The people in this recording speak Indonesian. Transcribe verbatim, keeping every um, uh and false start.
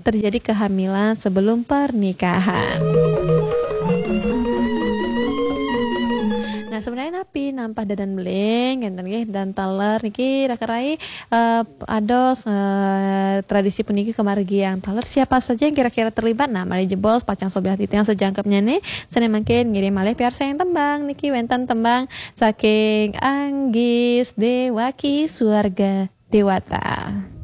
terjadi kehamilan sebelum pernikahan. Nah sebenarnya napi nampah dadan beling ngenten nggih dan taler niki rakerai uh, ados uh, tradisi puniki kemargian taler siapa saja yang kira-kira terlibat. Nah mari jebol pacang sobiah titi yang sejangkepnya nih seni mungkin ngirim malih piarsa yang tembang niki wenten tembang saking Anggis Dewaki Suarga Dewata.